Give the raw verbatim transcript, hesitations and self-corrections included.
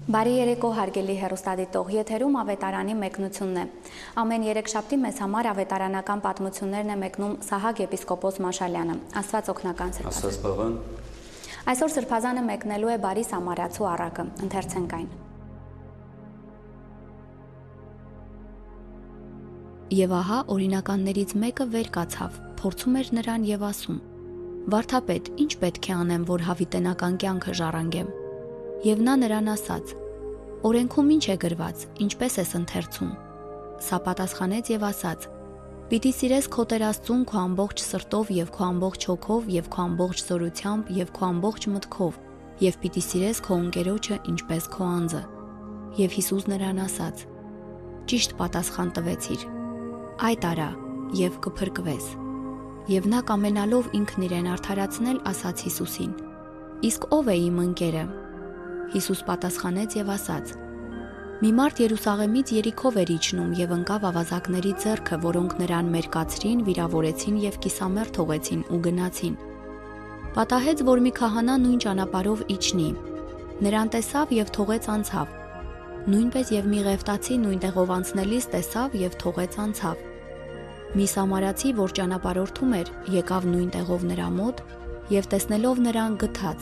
Բարի երեկո հարգելի հեռուստադիտող, եթերում ավետարանի մեկնությունն է։ Ամեն երեքշաբթի մեզ համար ավետարանական պատմություններն է մեկնում Սահակ եպիսկոպոս Մաշալյանը։ Աստված օգնական սրբազան։ Աստված բավան։ Այսօր սրբազանը մեկնելու է Բարի Սամարացու առակը, ընթերցենք այն։ Եվ ահա օրինականներից մեկը վեր կացավ, փորձում էր նրան եւ ասում. «Վարդապետ, ինչ պետք է անեմ, որ հավիտենական կյանքը ժառանգեմ»։ Եվ նա նրան ասաց. «Օրենքում ինչ է գրված, ինչպես ես ընթերցում»։ Սա պատասխանեց եւ ասաց. «Պիտի սիրես քո Տեր Աստծուն քո ամբողջ սրտով եւ քո ամբողջ հոգով եւ քո ամբողջ զորությամբ եւ քո ամբողջ մտքով, եւ պիտի սիրես քո ընկերոջը ինչպես քո անձը»։ Եվ Հիսուս նրան ասաց. «Ճիշտ պատասխան տվեցիր. այդ արա եւ կփրկվես»։ Եվ նա կամենալով ինքն իրեն արդարացնել, ասաց Հիսուսին. «Իսկ ով է իմ ընկերը»։ Հիսուս պատասխանեց եւ ասաց. «Մի մարդ Երուսաղեմից Երիքով էր իջնում եւ ընկավ ավազակների ձեռքը, որոնք նրան մերկացրին, վիրավորեցին եւ կիսամերթ թողեցին ու գնացին։ Պատահեց, որ մի քահանա նույն ճանապարհով իջնի։ Նրան տեսավ եւ թողեց անցավ։ Նույնպես եւ մի ղևտացի նույն տեղով անցնելիս տեսավ եւ թողեց անցավ։ Մի սամարացի, որ ճանապարհորդում էր, եկավ նույն տեղով նրա մոտ եւ տեսնելով նրան գթաց